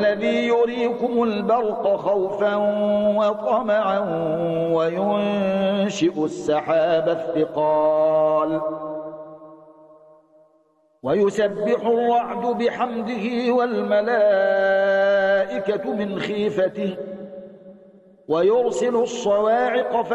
الذي يريكم البرق خوفا وطمعا وينشئ السحاب الثقال ويسبح الرعد بحمده والملائكة من خيفته ويرسل الصواعق